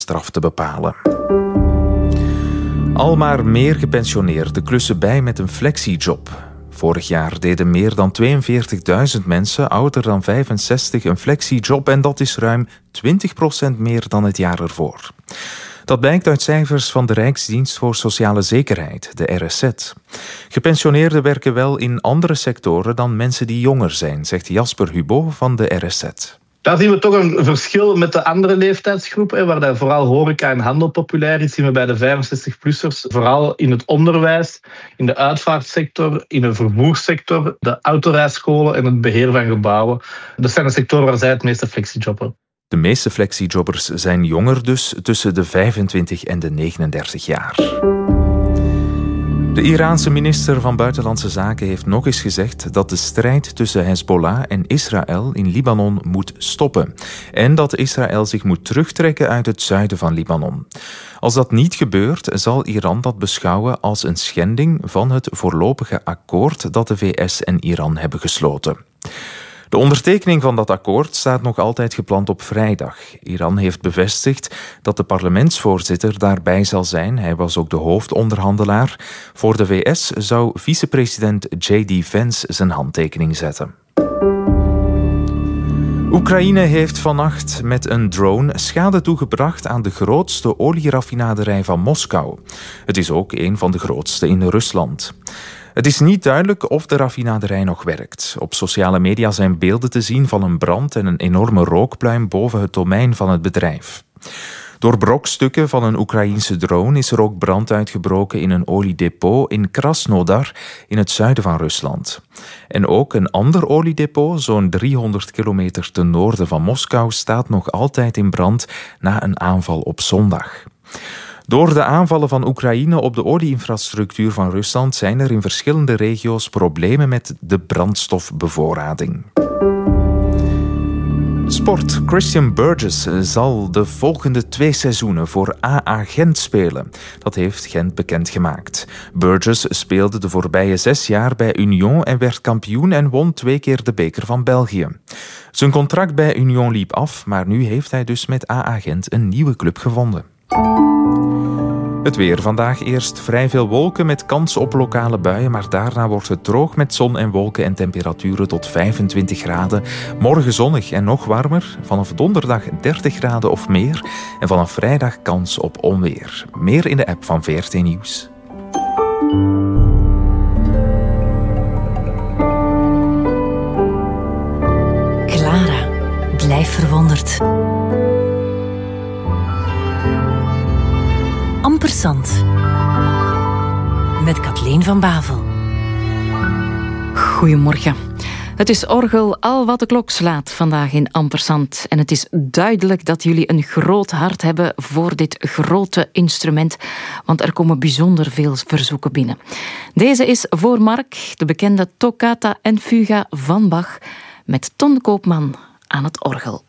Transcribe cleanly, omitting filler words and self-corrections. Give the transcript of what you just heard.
celstraf te bepalen. Al maar meer gepensioneerden klussen bij met een flexiejob. Vorig jaar deden meer dan 42.000 mensen ouder dan 65 een flexiejob en dat is ruim 20% meer dan het jaar ervoor. Dat blijkt uit cijfers van de Rijksdienst voor Sociale Zekerheid, de RSZ. Gepensioneerden werken wel in andere sectoren dan mensen die jonger zijn, zegt Jasper Hubo van de RSZ. Daar zien we toch een verschil met de andere leeftijdsgroepen, waar daar vooral horeca en handel populair is. Zien we bij de 65-plussers vooral in het onderwijs, in de uitvaartsector, in de vervoerssector, de autorijscholen en het beheer van gebouwen. Dat zijn de sectoren waar zij het meeste flexijobben. De meeste flexiejobbers zijn jonger dus, tussen de 25 en de 39 jaar. De Iraanse minister van Buitenlandse Zaken heeft nog eens gezegd dat de strijd tussen Hezbollah en Israël in Libanon moet stoppen. En dat Israël zich moet terugtrekken uit het zuiden van Libanon. Als dat niet gebeurt, zal Iran dat beschouwen als een schending van het voorlopige akkoord dat de VS en Iran hebben gesloten. De ondertekening van dat akkoord staat nog altijd gepland op vrijdag. Iran heeft bevestigd dat de parlementsvoorzitter daarbij zal zijn. Hij was ook de hoofdonderhandelaar. Voor de VS zou vicepresident J.D. Vance zijn handtekening zetten. Oekraïne heeft vannacht met een drone schade toegebracht aan de grootste olieraffinaderij van Moskou. Het is ook een van de grootste in Rusland. Het is niet duidelijk of de raffinaderij nog werkt. Op sociale media zijn beelden te zien van een brand en een enorme rookpluim boven het domein van het bedrijf. Door brokstukken van een Oekraïense drone is er ook brand uitgebroken in een oliedepot in Krasnodar in het zuiden van Rusland. En ook een ander oliedepot, zo'n 300 kilometer ten noorden van Moskou, staat nog altijd in brand na een aanval op zondag. Door de aanvallen van Oekraïne op de olieinfrastructuur van Rusland zijn er in verschillende regio's problemen met de brandstofbevoorrading. Sport. Christian Burgess zal de volgende 2 seizoenen voor AA Gent spelen. Dat heeft Gent bekendgemaakt. Burgess speelde de voorbije 6 jaar bij Union en werd kampioen en won 2 keer de beker van België. Zijn contract bij Union liep af, maar nu heeft hij dus met AA Gent een nieuwe club gevonden. Het weer. Vandaag eerst vrij veel wolken met kans op lokale buien, maar daarna wordt het droog met zon en wolken en temperaturen tot 25 graden. Morgen zonnig en nog warmer. Vanaf donderdag 30 graden of meer. En vanaf vrijdag kans op onweer. Meer in de app van VRT Nieuws. Clara, blijf verwonderd. Ampersand. Met Kathleen van Bavel. Goedemorgen. Het is orgel al wat de klok slaat vandaag in Ampersand. En het is duidelijk dat jullie een groot hart hebben voor dit grote instrument. Want er komen bijzonder veel verzoeken binnen. Deze is voor Mark, de bekende Toccata en Fuga van Bach, met Ton Koopman aan het orgel.